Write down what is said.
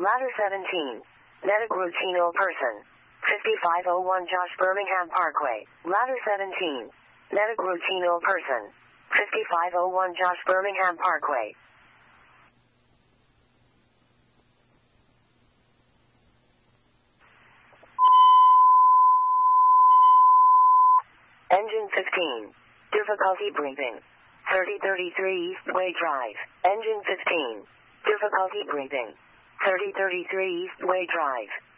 Ladder 17. Metagrutino person. 5501 Josh Birmingham Parkway. Ladder 17. Metagrutino person. 5501 Josh Birmingham Parkway. Engine 15. Difficulty breathing. 3033 Eastway Drive. Engine 15. Difficulty breathing. 3033 Eastway Drive.